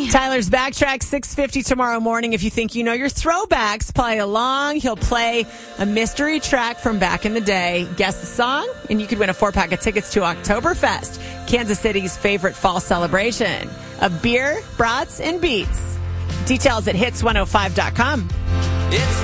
Tyler's Backtrack, 6:50 tomorrow morning. If you think you know your throwbacks, play along. He'll play a mystery track from back in the day. Guess the song, and you could win a 4-pack of tickets to Oktoberfest, Kansas City's favorite fall celebration of beer, brats, and beats. Details at hits105.com. It's